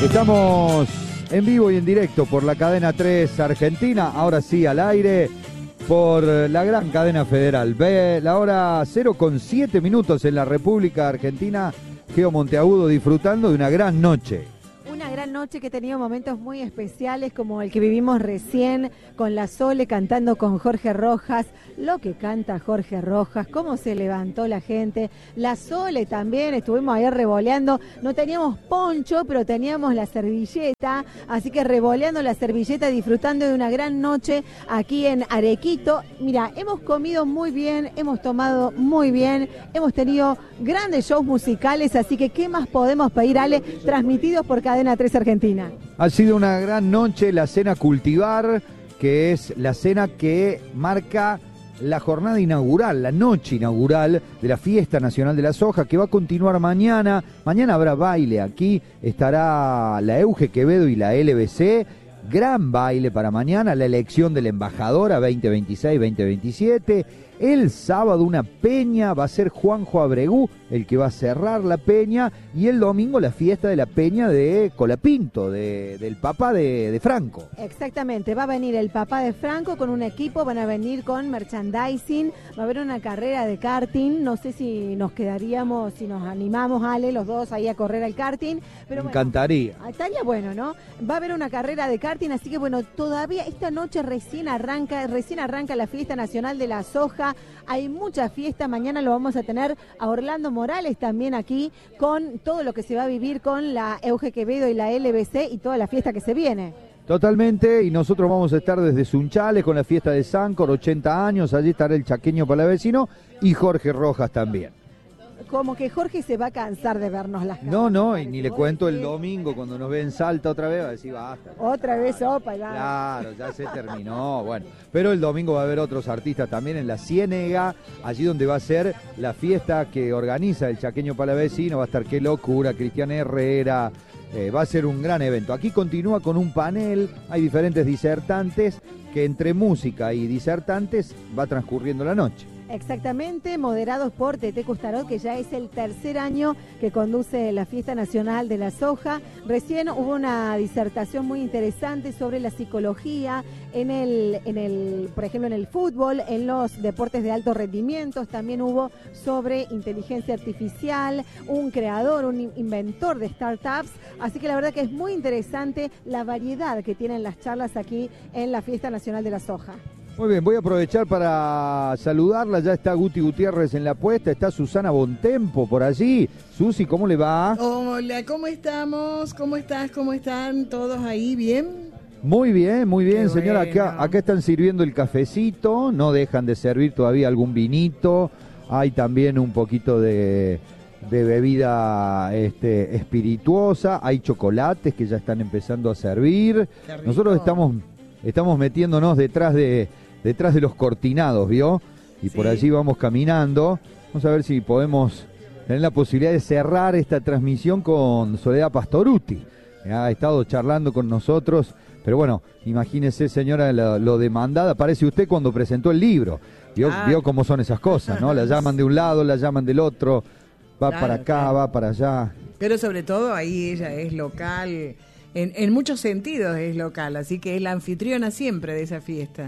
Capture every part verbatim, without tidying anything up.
Estamos en vivo y en directo por la cadena tres Argentina, ahora sí al aire, por la gran cadena federal. Ve la hora cero con siete minutos en la República Argentina. Geo Monteagudo disfrutando de una gran noche. Una gran noche que ha tenido momentos muy especiales como el que vivimos recién con la Sole cantando con Jorge Rojas, lo que canta Jorge Rojas, cómo se levantó la gente, la Sole también, estuvimos ahí revoleando, no teníamos poncho pero teníamos la servilleta, así que revoleando la servilleta, disfrutando de una gran noche aquí en Arequito. Mira, hemos comido muy bien, hemos tomado muy bien, hemos tenido grandes shows musicales, así que ¿qué más podemos pedir, Ale? Transmitidos por Cadena tres Argentina. Ha sido una gran noche la cena Cultivar, que es la cena que marca la jornada inaugural, la noche inaugural de la Fiesta Nacional de la Soja, que va a continuar mañana. Mañana habrá baile aquí, estará la Euge Quevedo y la L B C. Gran baile para mañana, la elección de la embajadora veinte veintiséis veinte veintisiete. El sábado una peña, va a ser Juanjo Abregú el que va a cerrar la peña, y el domingo la fiesta de la peña de Colapinto, de, del papá de, de Franco. Exactamente, va a venir el papá de Franco con un equipo, van a venir con merchandising, va a haber una carrera de karting, no sé si nos quedaríamos, si nos animamos, Ale, los dos ahí a correr al karting. Pero Me bueno, encantaría. Estaría bueno, ¿no? Va a haber una carrera de karting, así que bueno, todavía esta noche recién arranca, recién arranca la Fiesta Nacional de la Soja. Hay mucha fiesta, mañana lo vamos a tener a Orlando Morales también aquí, con todo lo que se va a vivir con la Euge Quevedo y la L B C y toda la fiesta que se viene. Totalmente, y nosotros vamos a estar desde Sunchales con la fiesta de Sancor, ochenta años, allí estará el chaqueño palavecino y Jorge Rojas también. Como que Jorge se va a cansar de vernos las caras. No, no, y ni le cuento el domingo cuando nos ve en Salta otra vez, va a decir basta. Otra vez opa, ya. Claro, ya se terminó, bueno. Pero el domingo va a haber otros artistas también en la Ciénega, allí donde va a ser la fiesta que organiza el chaqueño palavecino, va a estar Qué Locura, Cristian Herrera, eh, va a ser un gran evento. Aquí continúa con un panel, hay diferentes disertantes, que entre música y disertantes va transcurriendo la noche. Exactamente, moderados por Tete Custarot, que ya es el tercer año que conduce la Fiesta Nacional de la Soja. Recién hubo una disertación muy interesante sobre la psicología en el, en el, por ejemplo, en el fútbol, en los deportes de alto rendimiento. También hubo sobre inteligencia artificial, un creador, un inventor de startups. Así que la verdad que es muy interesante la variedad que tienen las charlas aquí en la Fiesta Nacional de la Soja. Muy bien, voy a aprovechar para saludarla, ya está Guti Gutiérrez en la puesta, está Susana Bontempo por allí. Susi, ¿cómo le va? Hola, ¿cómo estamos? ¿Cómo estás? ¿Cómo están todos ahí? ¿Bien? Muy bien, muy bien, Qué señora. bueno. Acá, acá están sirviendo el cafecito, no dejan de servir todavía algún vinito, hay también un poquito de, de bebida este, espirituosa, hay chocolates que ya están empezando a servir. Nosotros estamos, estamos metiéndonos detrás de... detrás de los cortinados, ¿vio? Y sí, por allí vamos caminando. Vamos a ver si podemos tener la posibilidad de cerrar esta transmisión con Soledad Pastorutti. Ha estado charlando con nosotros, pero bueno, imagínese, señora, lo, lo demandada. Parece usted cuando presentó el libro. ¿Vio, ah. vio cómo son esas cosas, ¿no? La llaman de un lado, la llaman del otro, va claro, para acá, claro. va para allá. Pero sobre todo ahí ella es local, en, en muchos sentidos es local, así que es la anfitriona siempre de esa fiesta.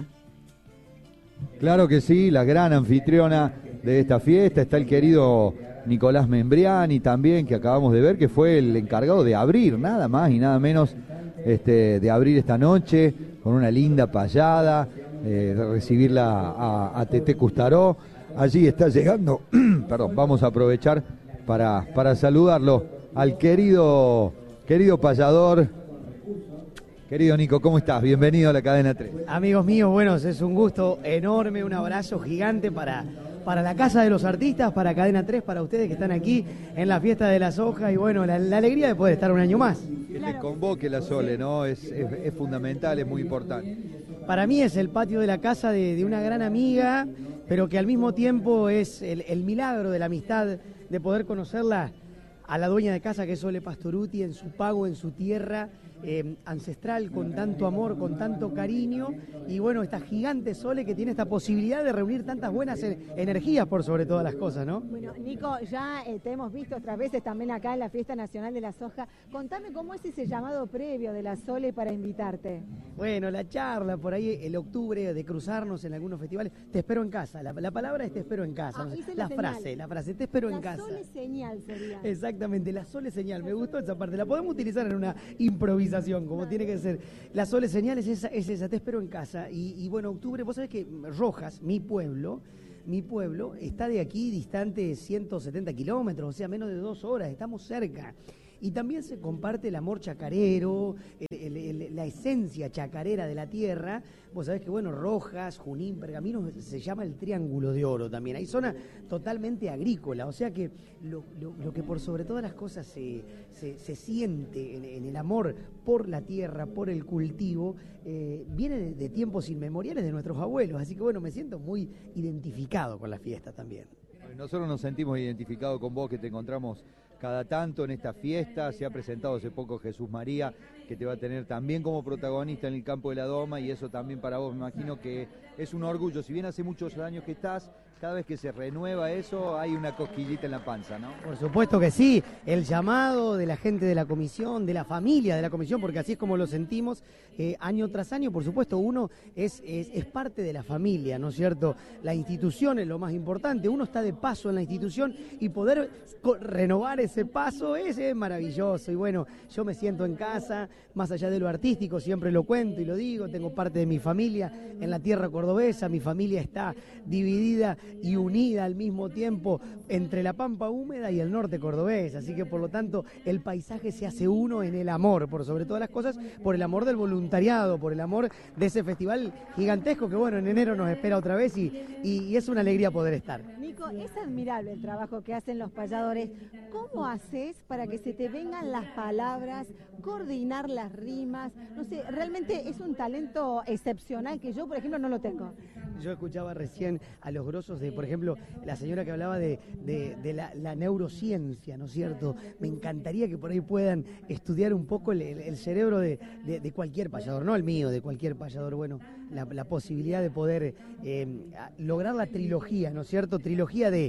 Claro que sí, la gran anfitriona de esta fiesta. Está el querido Nicolás Membriani también, que acabamos de ver, que fue el encargado de abrir, nada más y nada menos, este, de abrir esta noche con una linda payada, eh, de recibirla a, a Tete Custaró. Allí está llegando, perdón, vamos a aprovechar para, para saludarlo al querido, querido payador. Querido Nico, ¿cómo estás? Bienvenido a la Cadena tres. Amigos míos, bueno, es un gusto enorme, un abrazo gigante para, para la Casa de los Artistas, para Cadena tres, para ustedes que están aquí en la Fiesta de la Soja y bueno, la, la alegría de poder estar un año más. Que te convoque la Sole, ¿no? Es, es, es fundamental, es muy importante. Para mí es el patio de la casa de, de una gran amiga, pero que al mismo tiempo es el, el milagro de la amistad, de poder conocerla a la dueña de casa, que es Sole Pastorutti, en su pago, en su tierra, eh, ancestral, con tanto amor, con tanto cariño, y bueno, esta gigante Sole que tiene esta posibilidad de reunir tantas buenas e- energías por sobre todas las cosas, ¿no? Bueno, Nico, ya eh, te hemos visto otras veces también acá en la Fiesta Nacional de la Soja. Contame cómo es ese llamado previo de la Sole para invitarte. Bueno, la charla por ahí, el octubre, de cruzarnos en algunos festivales. Te espero en casa, la, la palabra es te espero en casa. Ah, no sé, esa es la la frase, señal. la frase, te espero La en casa. Sole señal sería. Exactamente, la Sole señal, me gustó esa parte, la podemos utilizar en una improvisación, como tiene que ser. La Sole señal es esa, es esa, te espero en casa. Y, y bueno, octubre, vos sabés que Rojas, mi pueblo, mi pueblo, está de aquí distante ciento setenta kilómetros, o sea, menos de dos horas, estamos cerca. Y también se comparte el amor chacarero, el, el, el, la esencia chacarera de la tierra. Vos sabés que, bueno, Rojas, Junín, Pergamino, se llama el Triángulo de Oro también. Hay zona totalmente agrícola, o sea que lo, lo, lo que por sobre todas las cosas se, se, se siente en, en el amor por la tierra, por el cultivo, eh, viene de, de tiempos inmemoriales de nuestros abuelos. Así que, bueno, me siento muy identificado con la fiesta también. Nosotros nos sentimos identificados con vos, que te encontramos cada tanto en esta fiesta. Se ha presentado hace poco Jesús María, que te va a tener también como protagonista en el campo de la Doma, y eso también para vos me imagino que es un orgullo. Si bien hace muchos años que estás, cada vez que se renueva eso hay una cosquillita en la panza, ¿no? Por supuesto que sí, el llamado de la gente de la comisión, de la familia de la comisión, porque así es como lo sentimos eh, año tras año. Por supuesto, uno es, es, es parte de la familia, ¿no es cierto? La institución es lo más importante, uno está de paso en la institución y poder renovar ese paso es, es maravilloso. Y bueno, yo me siento en casa, más allá de lo artístico, siempre lo cuento y lo digo, tengo parte de mi familia en la tierra cordobesa, mi familia está dividida y unida al mismo tiempo entre la Pampa Húmeda y el norte cordobés, así que por lo tanto el paisaje se hace uno en el amor, por sobre todas las cosas, por el amor del voluntariado, por el amor de ese festival gigantesco que bueno, en enero nos espera otra vez y, y, y es una alegría poder estar. Nico, es admirable el trabajo que hacen los payadores. ¿Cómo haces para que se te vengan las palabras, coordinar las rimas? No sé, realmente es un talento excepcional que yo, por ejemplo, no lo tengo. Yo escuchaba recién a los grosos de, por ejemplo, la señora que hablaba de, de, de la, la neurociencia, ¿no es cierto? Me encantaría que por ahí puedan estudiar un poco el, el cerebro de, de, de cualquier payador, no el mío, de cualquier payador. Bueno, la, la posibilidad de poder eh, lograr la trilogía, ¿no es cierto? Trilogía de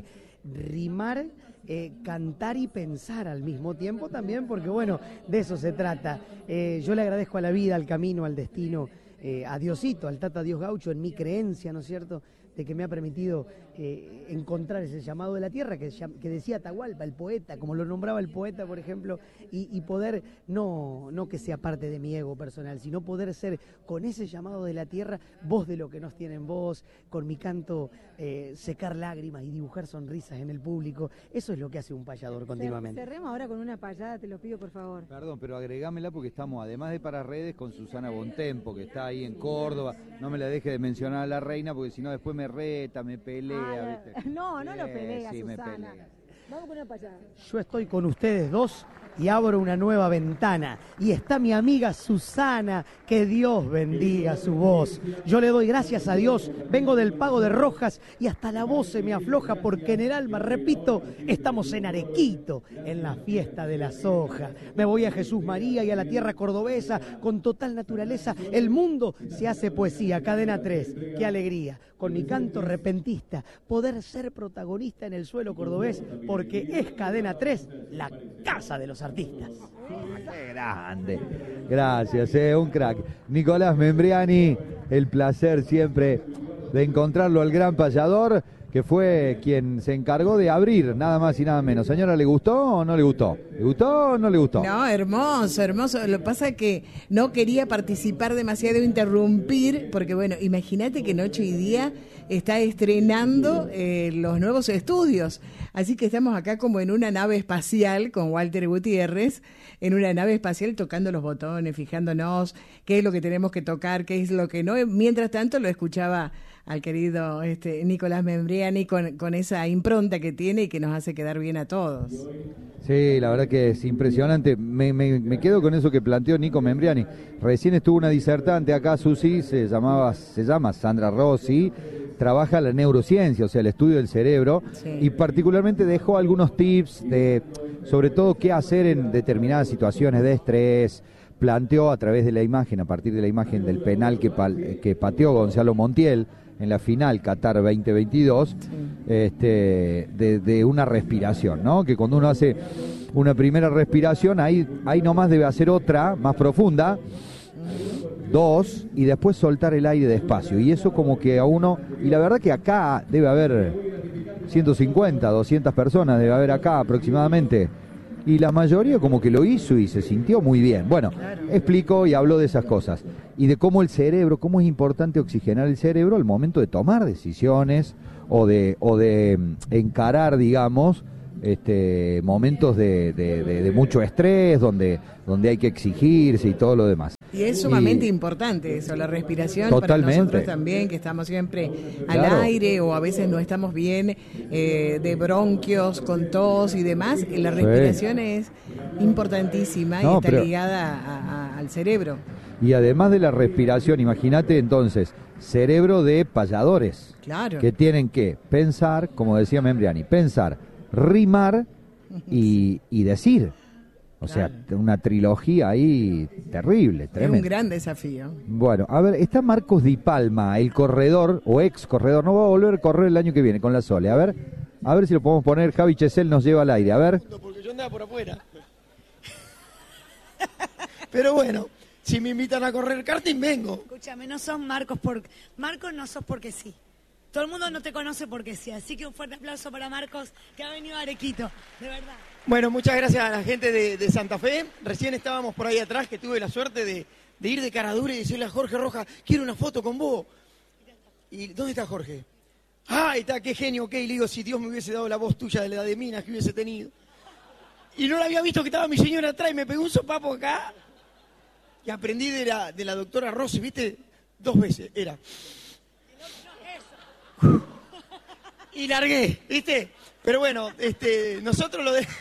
rimar, eh, cantar y pensar al mismo tiempo también, porque bueno, de eso se trata. Eh, yo le agradezco a la vida, al camino, al destino, Eh, a Diosito, al Tata Dios Gaucho, en mi creencia, ¿no es cierto?, de que me ha permitido eh, encontrar ese llamado de la tierra que, que decía Atahualpa, el poeta, como lo nombraba el poeta, por ejemplo, y, y poder, no, no que sea parte de mi ego personal, sino poder ser con ese llamado de la tierra, voz de lo que nos tiene en voz, con mi canto eh, secar lágrimas y dibujar sonrisas en el público. Eso es lo que hace un payador continuamente. Cerremos ahora con una payada, te lo pido por favor. Perdón, pero agregámela porque estamos, además de para redes, con Susana Bontempo, que está ahí en Córdoba. No me la deje de mencionar a la reina, porque si no después me reta, me pelea, Ah, ¿viste? no, no lo pelea, sí, me Susana. pelea. Vamos con una payada. Yo estoy con ustedes dos y abro una nueva ventana. Y está mi amiga Susana, que Dios bendiga su voz. Yo le doy gracias a Dios, vengo del Pago de Rojas y hasta la voz se me afloja porque en el alma, repito, estamos en Arequito, en la fiesta de la soja. Me voy a Jesús María y a la tierra cordobesa, con total naturaleza. El mundo se hace poesía, Cadena tres, qué alegría. Con mi canto repentista, poder ser protagonista en el suelo cordobés, porque es Cadena tres, la casa de los artistas. ¡Qué grande! Gracias, eh, un crack. Nicolás Membriani, el placer siempre de encontrarlo al gran payador, que fue quien se encargó de abrir, nada más y nada menos. Señora, ¿le gustó o no le gustó? ¿Le gustó o no le gustó? No, hermoso, hermoso. Lo que pasa es que no quería participar demasiado, interrumpir, porque bueno, imagínate que Noche y Día está estrenando eh, los nuevos estudios. Así que estamos acá como en una nave espacial con Walter Gutiérrez, en una nave espacial tocando los botones, fijándonos qué es lo que tenemos que tocar, qué es lo que no. Mientras tanto lo escuchaba al querido este, Nicolás Membriani con, con esa impronta que tiene y que nos hace quedar bien a todos. Sí, la verdad que es impresionante. Me, me, me quedo con eso que planteó Nico Membriani. Recién estuvo una disertante acá, Susi, se llamaba, se llama Sandra Rossi, trabaja la neurociencia, o sea, el estudio del cerebro, sí. Y particularmente dejó algunos tips de, sobre todo, qué hacer en determinadas situaciones de estrés, planteó a través de la imagen, a partir de la imagen del penal que, pal, que pateó Gonzalo Montiel en la final Qatar veinte veintidós, sí. este, de, de una respiración, ¿no? Que cuando uno hace una primera respiración, ahí, ahí nomás debe hacer otra más profunda, dos, y después soltar el aire despacio. Y eso como que a uno, y la verdad que acá debe haber ciento cincuenta, doscientas personas, debe haber acá aproximadamente, y la mayoría como que lo hizo y se sintió muy bien. Bueno, claro. Explicó y habló de esas cosas y de cómo el cerebro, cómo es importante oxigenar el cerebro al momento de tomar decisiones o de, o de encarar, digamos, este, momentos de, de, de, de mucho estrés, donde, donde hay que exigirse y todo lo demás. Y es sumamente y, importante eso, la respiración. Totalmente. Para nosotros también, que estamos siempre al claro. aire o a veces no estamos bien eh, de bronquios, con tos y demás. La respiración sí. es importantísima no, y está pero... ligada a, a, al cerebro. Y además de la respiración, imagínate entonces, cerebro de payadores. Claro. Que tienen que pensar, como decía Membriani, pensar, rimar y, y decir. O claro. sea, una trilogía ahí terrible, tremenda. Es un gran desafío. Bueno, a ver, está Marcos Di Palma, el corredor o ex corredor, no va a volver a correr el año que viene con la Sole. A ver, a ver si lo podemos poner. Javi Chesel nos lleva al aire, a ver. Porque yo andaba por afuera. Pero bueno, si me invitan a correr karting, vengo. Escúchame, no sos Marcos por... Marcos no sos porque sí. Todo el mundo no te conoce porque sí. Así que un fuerte aplauso para Marcos, que ha venido a Arequito, de verdad. Bueno, muchas gracias a la gente de, de Santa Fe. Recién estábamos por ahí atrás, que tuve la suerte de, de ir de cara dura y decirle a Jorge Rojas, quiero una foto con vos. ¿Y dónde está Jorge? Ah, ahí está, qué genio, ok. Le digo, si Dios me hubiese dado la voz tuya de la edad de minas que hubiese tenido. Y no la había visto que estaba mi señora atrás y me pegó un sopapo acá. Y aprendí de la, de la doctora Rossi, ¿viste? Dos veces, era... Y largué, ¿viste? Pero bueno, este, nosotros lo de...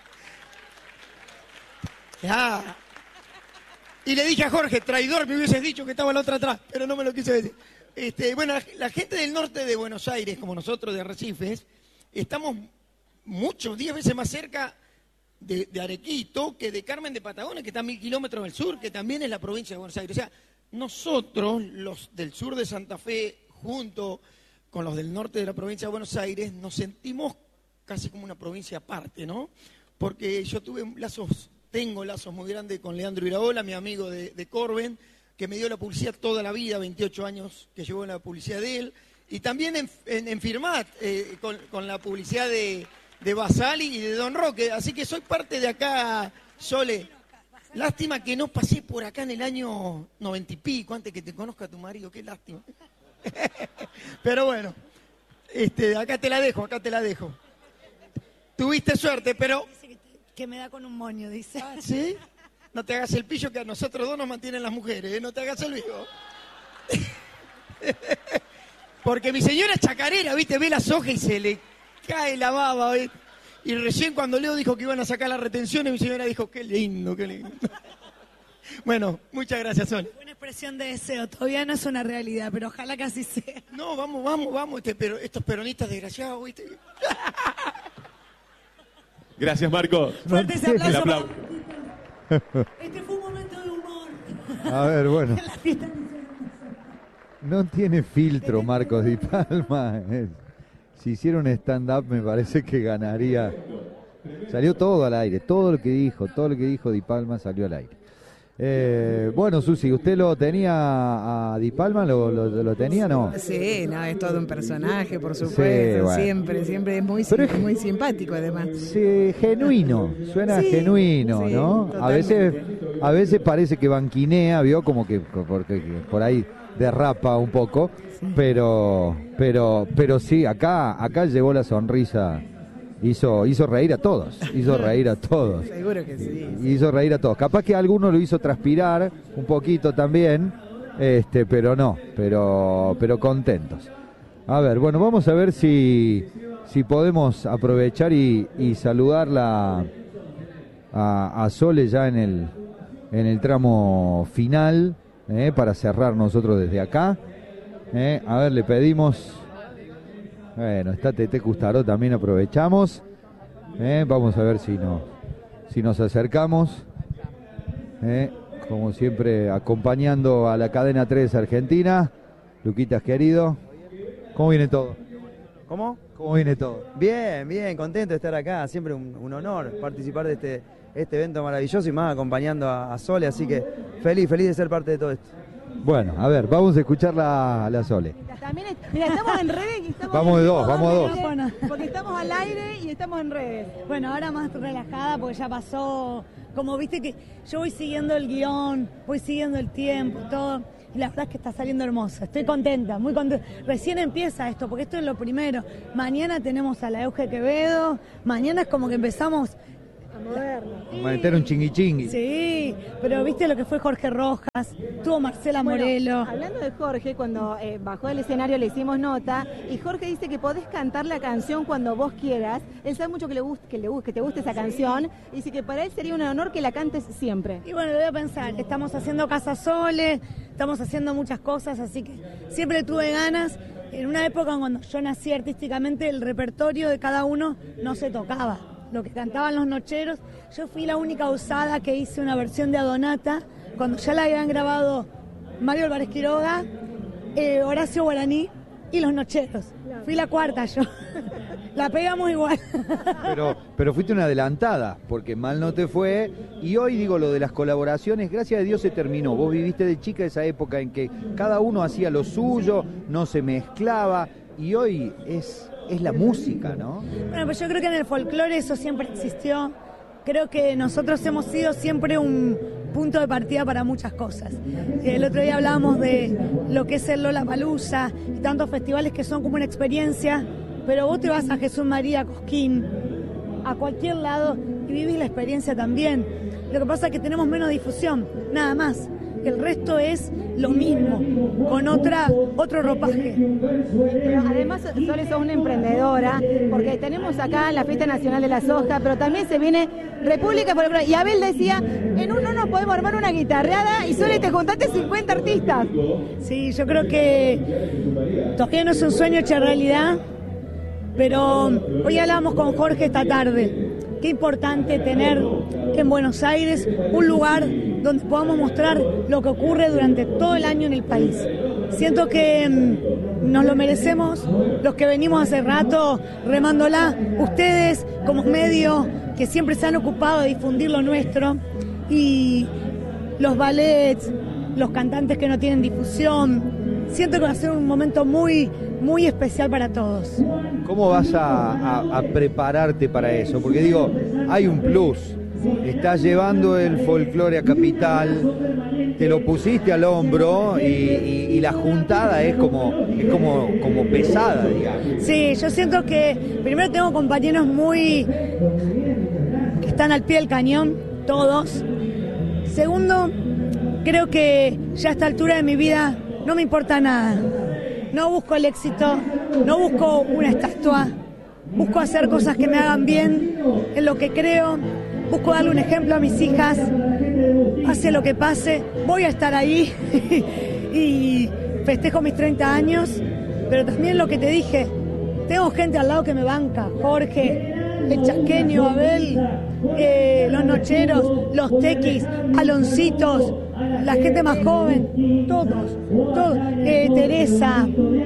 Ah. Y le dije a Jorge, traidor, me hubieses dicho que estaba la otra atrás, pero no me lo quise decir. Este, bueno, la, la gente del norte de Buenos Aires, como nosotros de Arrecifes, estamos muchos, diez veces más cerca de, de Arequito que de Carmen de Patagones, que está a mil kilómetros del sur, que también es la provincia de Buenos Aires. O sea, nosotros, los del sur de Santa Fe, junto con los del norte de la provincia de Buenos Aires, nos sentimos casi como una provincia aparte, ¿no? Porque yo tuve lazos, tengo lazos muy grandes con Leandro Iraola, mi amigo de, de Corben, que me dio la publicidad toda la vida, veintiocho años que llevó la publicidad de él, y también en, en, en Firmat, eh, con, con la publicidad de, de Basali y de Don Roque, así que soy parte de acá, Sole. Lástima que no pasé por acá en el año noventa y pico, antes que te conozca tu marido, qué lástima. Pero bueno, este, acá te la dejo, acá te la dejo. Tuviste suerte, pero... Dice que, te, que me da con un moño, dice. ¿Ah, sí? No te hagas el pillo que a nosotros dos nos mantienen las mujeres, ¿eh? No te hagas el vivo. Porque mi señora es chacarera, ¿viste? Ve las hojas y se le cae la baba, ¿viste? Y recién cuando Leo dijo que iban a sacar las retenciones, mi señora dijo, qué lindo, qué lindo. Bueno, muchas gracias, Sol. Una expresión de deseo, todavía no es una realidad, pero ojalá que así sea. No, vamos, vamos, vamos, este, pero estos peronistas desgraciados, ¿viste? Gracias, Marco. Fuerte ese aplauso. El aplauso. Este fue un momento de humor. A ver, bueno. No tiene filtro, Marcos Di Palma. Si hiciera un stand-up me parece que ganaría. Salió todo al aire, todo lo que dijo, todo lo que dijo Di Palma salió al aire. Eh, bueno, Susi, ¿usted lo tenía a Di Palma? ¿Lo, lo, lo tenía, no? Sí, no, es todo un personaje, por supuesto, sí, bueno. siempre, siempre es muy, es muy simpático además. Sí, genuino, suena sí, genuino, sí, ¿no? Totalmente. A veces, a veces parece que banquinea, vio como que porque por ahí derrapa un poco, sí. pero, pero, pero sí, acá, acá llevó la sonrisa. Hizo, hizo reír a todos, hizo reír a todos. Seguro que sí. Hizo reír a todos. Capaz que a alguno lo hizo transpirar un poquito también, este, pero no, pero, pero contentos. A ver, bueno, vamos a ver si, si podemos aprovechar y, y saludarla a, a Sole ya en el, en el tramo final, eh, para cerrar nosotros desde acá. Eh, a ver, le pedimos... Bueno, está Tete Custaró también, aprovechamos. Eh, vamos a ver si, no, si nos acercamos. Eh, como siempre, acompañando a la cadena tres Argentina. Luquitas, querido, ¿cómo viene todo? ¿Cómo? ¿Cómo viene todo? Bien, bien, contento de estar acá, siempre un, un honor participar de este, este evento maravilloso y más acompañando a, a Sole, así que feliz, feliz de ser parte de todo esto. Bueno, a ver, vamos a escuchar la, la Sole. También es- mira, estamos en redes y estamos Vamos de en dos, vivo, vamos de dos. porque- Porque estamos al aire y estamos en redes. Bueno, ahora más relajada porque ya pasó, como viste que yo voy siguiendo el guión, voy siguiendo el tiempo, todo, y la verdad es que está saliendo hermosa. Estoy contenta, muy contenta. Recién empieza esto, porque esto es lo primero. Mañana tenemos a la Euge Quevedo, mañana es como que empezamos... Vamos a meter un chingui chingui. Sí, pero viste lo que fue Jorge Rojas, tuvo Marcela Bueno, Morelo. hablando de Jorge, cuando eh, bajó del escenario le hicimos nota y Jorge dice que podés cantar la canción cuando vos quieras. Él sabe mucho que le guste, que le guste, que te guste esa canción. Y dice que para él sería un honor que la cantes siempre. Y bueno, lo voy a pensar, estamos haciendo Casa Sole, estamos haciendo muchas cosas, así que siempre tuve ganas. En una época cuando yo nací artísticamente, el repertorio de cada uno no se tocaba. Lo que cantaban los nocheros, yo fui la única usada que hice una versión de Adonata, cuando ya la habían grabado Mario Álvarez Quiroga, eh, Horacio Guaraní y los nocheros. Fui la cuarta yo. La pegamos igual. Pero, pero fuiste una adelantada, porque mal no te fue. Y hoy digo lo de las colaboraciones, gracias a Dios se terminó. Vos viviste de chica esa época en que cada uno hacía lo suyo, no se mezclaba. Y hoy es, es la música, ¿no? Bueno, pues yo creo que en el folclore eso siempre existió. Creo que nosotros hemos sido siempre un punto de partida para muchas cosas. El otro día hablábamos de lo que es el Lollapalooza y tantos festivales que son como una experiencia, pero vos te vas a Jesús María, Cosquín, a cualquier lado y vivís la experiencia también. Lo que pasa es que tenemos menos difusión, nada más. El resto es lo mismo, con otra otro ropaje. Pero además, Sole, sos una emprendedora, porque tenemos acá la Fiesta Nacional de la Soja, pero también se viene República Folclórica. Y Abel decía, en uno nos podemos armar una guitarreada y Sole, te juntaste cincuenta artistas. Sí, yo creo que todavía no es un sueño hecho realidad, pero hoy hablamos con Jorge esta tarde. Qué importante tener en Buenos Aires un lugar donde podamos mostrar lo que ocurre durante todo el año en el país. Siento que mmm, nos lo merecemos los que venimos hace rato remándola, ustedes como medio que siempre se han ocupado de difundir lo nuestro, y los ballets, los cantantes que no tienen difusión. Siento que va a ser un momento muy, muy especial para todos. ¿Cómo vas a, a- a prepararte para eso? Porque digo, hay un plus. Estás llevando el folclore a Capital, te lo pusiste al hombro y, y- y la juntada es como, es como, como pesada, digamos. Sí, yo siento que primero tengo compañeros muy que están al pie del cañón, todos. Segundo, creo que ya a esta altura de mi vida no me importa nada. No busco el éxito, no busco una estatua, busco hacer cosas que me hagan bien, en lo que creo, busco darle un ejemplo a mis hijas, pase lo que pase, voy a estar ahí y festejo mis treinta años, pero también lo que te dije, tengo gente al lado que me banca, Jorge, el Chaqueño, Abel, eh, los Nocheros, los Tequis, Aloncitos, la gente más joven, todos, todos, eh, Teresa,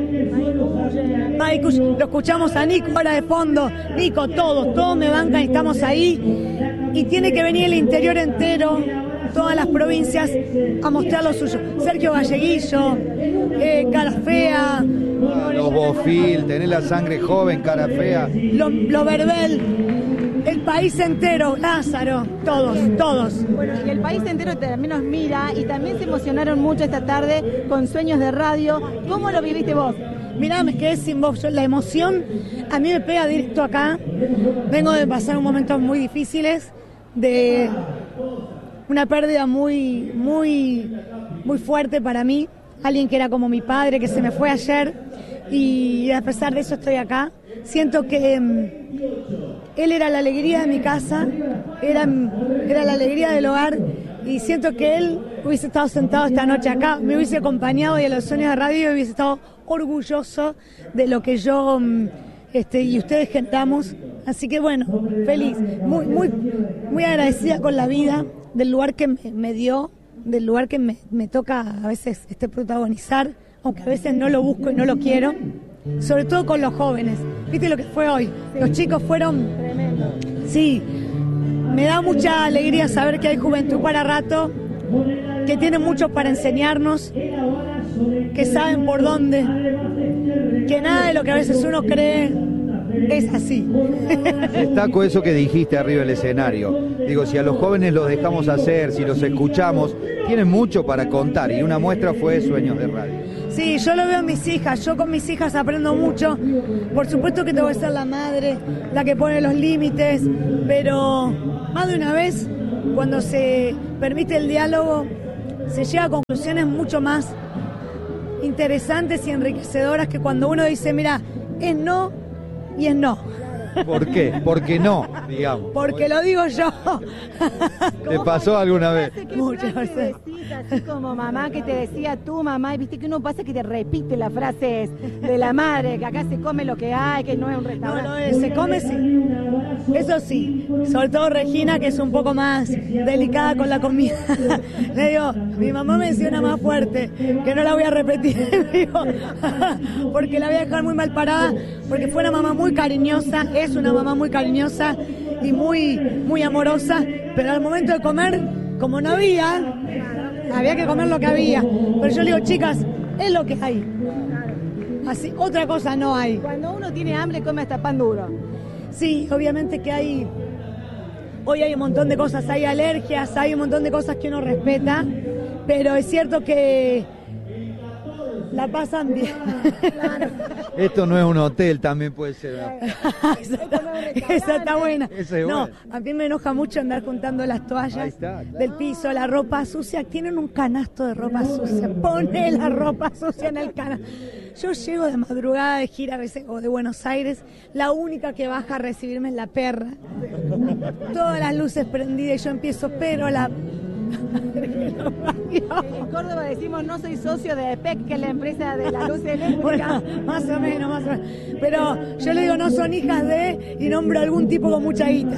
Maikus, lo escuchamos a Nico ahora de fondo, Nico, todos, todos me bancan y estamos ahí, y tiene que venir el interior entero, todas las provincias, a mostrar lo suyo. Sergio Galleguillo, eh, Cara Fea, Los Bofil, tenés la sangre joven, cara fea. Lo, lo Verbel, el país entero, Lázaro, todos, todos. Bueno, y el país entero también nos mira y también se emocionaron mucho esta tarde con Sueños de Radio. ¿Cómo lo viviste vos? Mirá, me quedé sin voz. Yo, la emoción a mí me pega directo acá. Vengo de pasar momentos muy difíciles, de una pérdida muy, muy, muy fuerte para mí. Alguien que era como mi padre, que se me fue ayer, y a pesar de eso estoy acá. Siento que um, él era la alegría de mi casa, era, era la alegría del hogar, y siento que él hubiese estado sentado esta noche acá, me hubiese acompañado y a los Sueños de Radio hubiese estado orgulloso de lo que yo um, este, y ustedes generamos. Así que bueno, feliz, muy, muy, muy agradecida con la vida, del lugar que me, me dio, del lugar que me, me toca a veces este, protagonizar, aunque a veces no lo busco y no lo quiero, sobre todo con los jóvenes. ¿Viste lo que fue hoy? Sí. Los chicos fueron... Tremendo. Sí, me da mucha alegría saber que hay juventud para rato, que tienen mucho para enseñarnos, que saben por dónde, que nada de lo que a veces uno cree es así. Destaco eso que dijiste arriba del escenario. Digo, si a los jóvenes los dejamos hacer, si los escuchamos, tienen mucho para contar y una muestra fue Sueños de Radio. Sí, yo lo veo en mis hijas, yo con mis hijas aprendo mucho. Por supuesto que tengo que ser la madre, la que pone los límites, pero más de una vez, cuando se permite el diálogo, se llega a conclusiones mucho más interesantes y enriquecedoras que cuando uno dice, mira, es no y es no. ¿Por qué? Porque no, digamos. Porque lo digo yo. ¿Te pasó alguna vez? Muchas veces. Así como mamá que te decía tu mamá, y viste que uno pasa que te repite las frases de la madre, que acá se come lo que hay, que no es un restaurante. No, no, se come sí. Eso sí. Sobre todo Regina, que es un poco más delicada con la comida. Le digo, mi mamá me decía una más fuerte, que no la voy a repetir, digo, porque la voy a dejar muy mal parada, porque fue una mamá muy cariñosa, es una mamá muy cariñosa y muy, muy amorosa, pero al momento de comer, como no había, había que comer lo que había. Pero yo le digo, chicas, es lo que hay. Así, otra cosa no hay. Cuando uno tiene hambre, come hasta pan duro. Sí, obviamente que hay, hoy hay un montón de cosas, hay alergias, hay un montón de cosas que uno respeta, pero es cierto que la pasan bien. Esto no es un hotel, también puede ser. esa, está, esa está buena. Es no, bueno. A mí me enoja mucho andar juntando las toallas está, claro. del piso, la ropa sucia. Tienen un canasto de ropa sucia. Pone la ropa sucia en el canasto. Yo llego de madrugada de gira o de Buenos Aires. La única que baja a recibirme es la perra. Todas las luces prendidas y yo empiezo, pero la... En Córdoba decimos no soy socio de E P E C, que es la empresa de la luz eléctrica. Bueno, más o menos, más o menos. Pero yo le digo no son hijas de y nombro a algún tipo con mucha guita.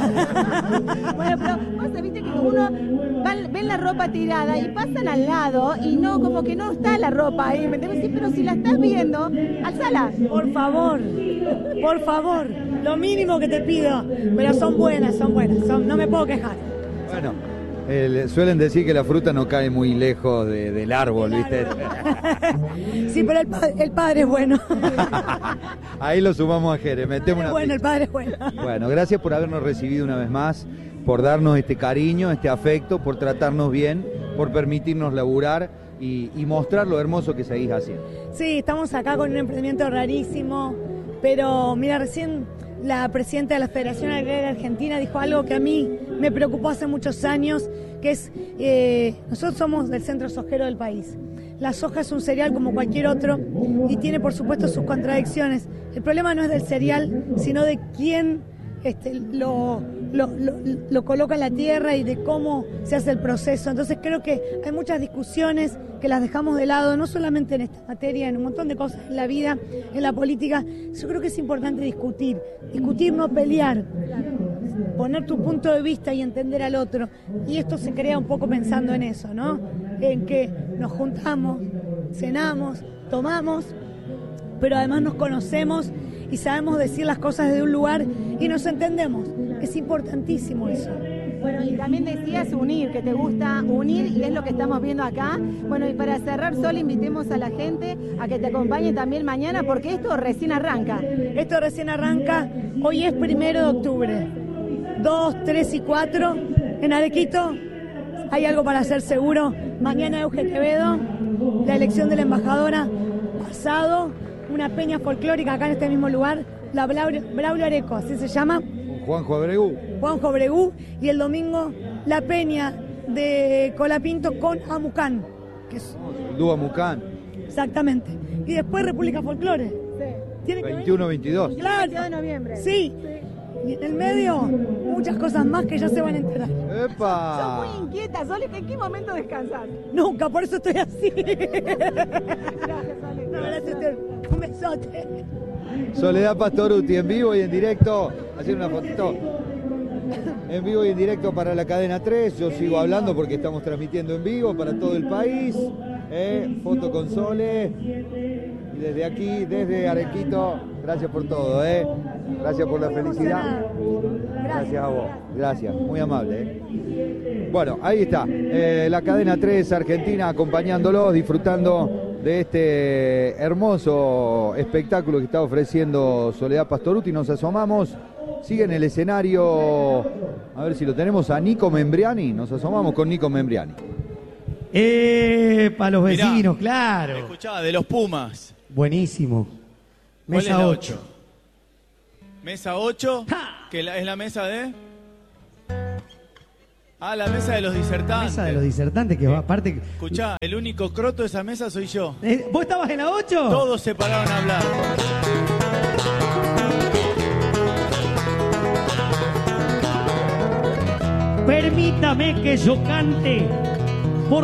Bueno, pero vos viste que uno va, ven la ropa tirada y pasan al lado y no, como que no está la ropa ahí, ¿me entiendes? Sí, pero si la estás viendo, alzala. Por favor, por favor, lo mínimo que te pido, pero son buenas, son buenas, son, no me puedo quejar. Bueno. Eh, suelen decir que la fruta no cae muy lejos de, del árbol, ¿viste? Sí, pero el, pa el padre es bueno. Ahí lo sumamos a Jere, metemos una bueno, el padre es bueno. Bueno, gracias por habernos recibido una vez más, por darnos este cariño, este afecto, por tratarnos bien, por permitirnos laburar y, y mostrar lo hermoso que seguís haciendo. Sí, estamos acá con un emprendimiento rarísimo, pero mira, recién la presidenta de la Federación Agraria Argentina dijo algo que a mí me preocupó hace muchos años, que es, eh, nosotros somos del centro sojero del país. La soja es un cereal como cualquier otro y tiene por supuesto sus contradicciones. El problema no es del cereal, sino de quién este, lo, lo, lo, lo coloca en la tierra y de cómo se hace el proceso. Entonces creo que hay muchas discusiones que las dejamos de lado, no solamente en esta materia, en un montón de cosas en la vida, en la política. Yo creo que es importante discutir, discutir, no pelear, poner tu punto de vista y entender al otro. Y esto se crea un poco pensando en eso, ¿no? En que nos juntamos, cenamos, tomamos, pero además nos conocemos y sabemos decir las cosas desde un lugar y nos entendemos. Es importantísimo eso. Bueno, y también decías unir, que te gusta unir y es lo que estamos viendo acá. Bueno, y para cerrar, Sol, invitemos a la gente a que te acompañe también mañana porque esto recién arranca. Esto recién arranca, hoy es primero de octubre. dos, tres y cuatro en Arequito. Hay algo para hacer seguro. Mañana Euge Quevedo, la elección de la embajadora. Pasado, una peña folclórica acá en este mismo lugar, la Braulio, Braulio Areco, así se llama. Juanjo Abregu. Juanjo Abregu. Y el domingo la peña de Colapinto con Amucán. Que es... El dúo Amucán. Exactamente. Y después República Folclore. Sí. ¿Tiene que veintiuno veintidós. Claro. de noviembre. Sí. Y en el medio, muchas cosas más que ya se van a enterar. ¡Epa! Son muy inquietas, Sol, ¿en qué momento descansar? Nunca, por eso estoy así. Gracias, Sol. No, gracias, un besote. Soledad Pastoruti en vivo y en directo, haciendo una fotito. En vivo y en directo para la cadena tres. Yo sigo hablando porque estamos transmitiendo en vivo para todo el país. ¿eh? Foto con Sole. Y desde aquí, desde Arequito, gracias por todo. ¿eh? Gracias por la felicidad. Gracias a vos. Gracias, muy amable. ¿eh? Bueno, ahí está. Eh, la cadena tres Argentina acompañándolos, disfrutando de este hermoso espectáculo que está ofreciendo Soledad Pastorutti. Nos asomamos. Sigue en el escenario, a ver si lo tenemos, a Nico Membriani. Nos asomamos con Nico Membriani. Eh, para los Mirá, vecinos, claro. Escuchá, de los Pumas. Buenísimo. ¿Cuál es Mesa la ocho. Mesa ocho, que la- es la mesa de... Ah, la mesa de los disertantes. Mesa de los disertantes, que va aparte... Escuchá, el único croto de esa mesa soy yo. Eh, ¿Vos estabas en la ocho? Todos se pararon a hablar. Permítame que yo cante